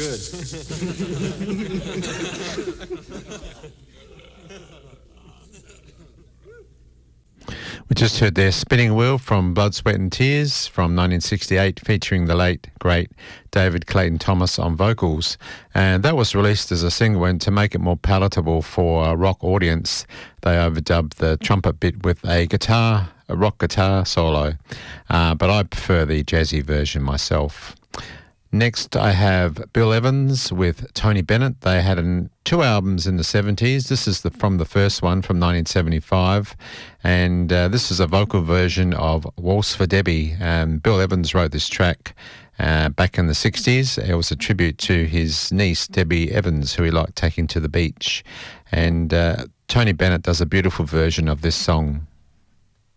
good. We just heard their Spinning Wheel from Blood, Sweat and Tears from 1968, featuring the late, great David Clayton Thomas on vocals. And that was released as a single, and to make it more palatable for a rock audience, they overdubbed the trumpet bit with a rock guitar solo. But I prefer the jazzy version myself. Next, I have Bill Evans with Tony Bennett. They had two albums in the 70s. This is from the first one from 1975. And this is a vocal version of Waltz for Debbie. Bill Evans wrote this track back in the 60s. It was a tribute to his niece, Debbie Evans, who he liked taking to the beach. And Tony Bennett does a beautiful version of this song.